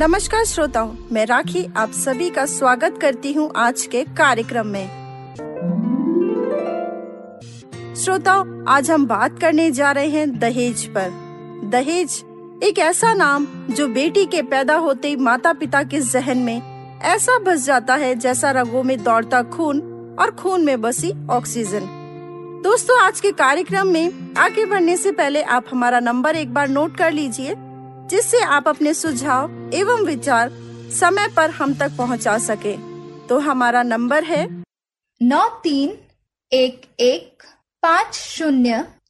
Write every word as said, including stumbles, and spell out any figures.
नमस्कार श्रोताओं, मैं राखी आप सभी का स्वागत करती हूं आज के कार्यक्रम में। श्रोताओं, आज हम बात करने जा रहे हैं दहेज पर। दहेज एक ऐसा नाम जो बेटी के पैदा होते ही माता पिता के जहन में ऐसा बस जाता है जैसा रगों में दौड़ता खून और खून में बसी ऑक्सीजन। दोस्तों, आज के कार्यक्रम में आगे बढ़ने से पहले आप हमारा नंबर एक बार नोट कर लीजिए, जिससे आप अपने सुझाव एवं विचार समय पर हम तक पहुंचा सके। तो हमारा नंबर है नौ तीन एक एक पाँच शून्य